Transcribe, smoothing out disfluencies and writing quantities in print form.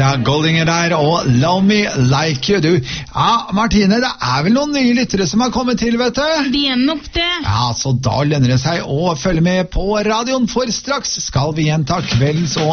Ja, Goldinger der, og Love Me Like You, du. Ja, Martine, det vel noen nye lyttere som har kommet til, vet du. De nok det. Ja, så da lønner det seg å følge med på radioen, for straks skal vi gjenta kveldens og